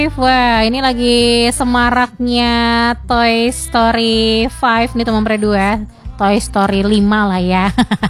Wah, ini lagi semaraknya Toy Story 5 nih teman berdua. Toy Story 5 lah ya.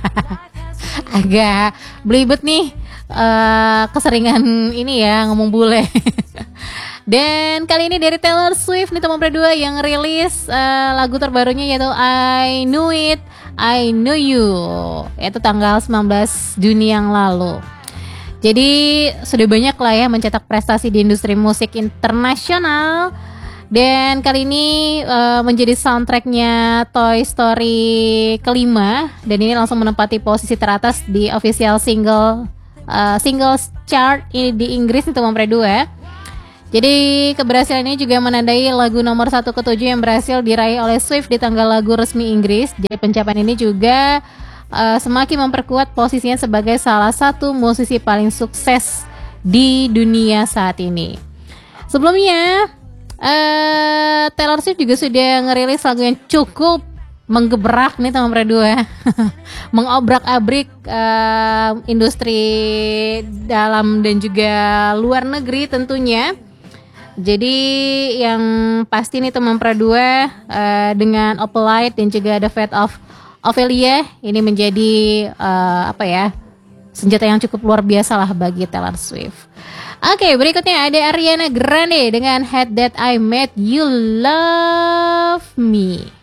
Agak belibet nih, keseringan ini ya ngomong bule. Dan kali ini dari Taylor Swift nih teman berdua yang rilis lagu terbarunya yaitu I Knew It, I Knew You. Itu tanggal 19 Juni yang lalu. Jadi sudah banyak lah ya mencetak prestasi di industri musik internasional. Dan kali ini menjadi soundtracknya Toy Story kelima. Dan ini langsung menempati posisi teratas di official singles chart di Inggris nih teman berdua. Jadi keberhasilan ini juga menandai lagu nomor 1 ke 7 yang berhasil diraih oleh Swift di tanggal lagu resmi Inggris. Jadi pencapaian ini juga semakin memperkuat posisinya sebagai salah satu musisi paling sukses di dunia saat ini. Sebelumnya Taylor Swift juga sudah ngerilis lagu yang cukup menggebrak nih teman berdua. Mengobrak-abrik industri dalam dan juga luar negeri tentunya. Jadi yang pasti nih teman berdua dengan Opalite dan juga The Fate of Ophelia ini menjadi senjata yang cukup luar biasa lah bagi Taylor Swift. Oke, berikutnya ada Ariana Grande dengan Had That I Met You Love Me.